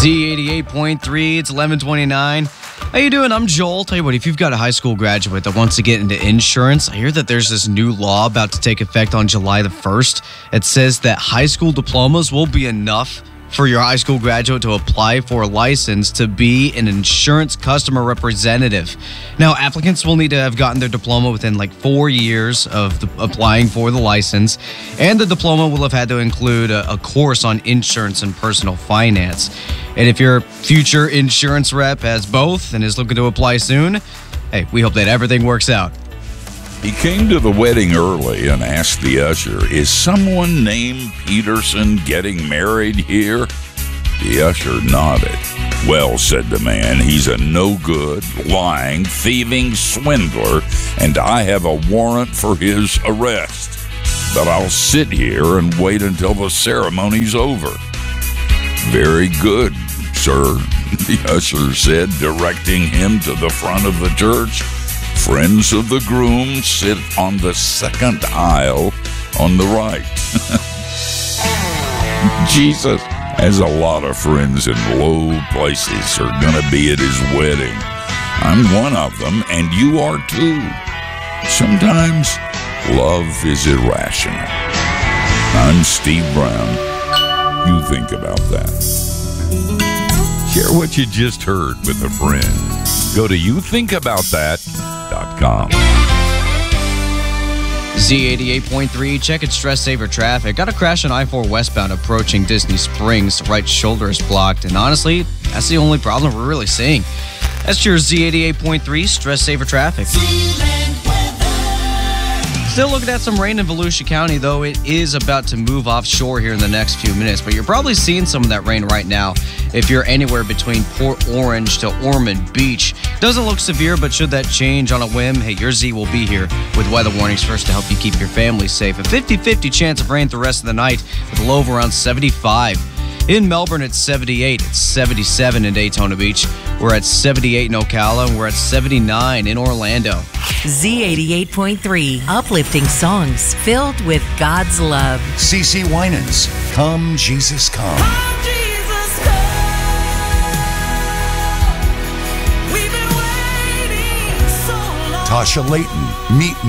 Z88.3, it's 11:29. How you doing? I'm Joel. Tell you what, if you've got a high school graduate that wants to get into insurance, I hear that there's this new law about to take effect on July the 1st. It says that high school diplomas will be enough for your high school graduate to apply for a license to be an insurance customer representative. Now, applicants will need to have gotten their diploma within 4 years of applying for the license, and the diploma will have had to include a course on insurance and personal finance. And if your future insurance rep has both and is looking to apply soon, hey, we hope that everything works out. He came to the wedding early and asked the usher, "Is someone named Peterson getting married here?" The usher nodded. "Well," said the man, "he's a no-good, lying, thieving swindler, and I have a warrant for his arrest. But I'll sit here and wait until the ceremony's over." "Very good, sir," the usher said, directing him to the front of the church. "Friends of the groom sit on the second aisle on the right." Jesus has a lot of friends in low places are going to be at his wedding. I'm one of them, and you are too. Sometimes love is irrational. I'm Steve Brown. You think about that. Share what you just heard with a friend. Go to youthinkaboutthat.com. Z88.3, checking stress saver traffic. Got a crash on I-4 westbound approaching Disney Springs. The right shoulder is blocked, and honestly, that's the only problem we're really seeing. That's your Z88.3 stress saver traffic. Still looking at some rain in Volusia County, though it is about to move offshore here in the next few minutes. But you're probably seeing some of that rain right now if you're anywhere between Port Orange to Ormond Beach. Doesn't look severe, but should that change on a whim, hey, your Z will be here with weather warnings first to help you keep your family safe. A 50-50 chance of rain the rest of the night with a low of around 75. In Melbourne, it's 78. It's 77 in Daytona Beach. We're at 78 in Ocala, and we're at 79 in Orlando. Z88.3, uplifting songs filled with God's love. CeCe Winans, Come Jesus Come. Come, Jesus, come. We've been waiting so long. Tasha Layton, Meet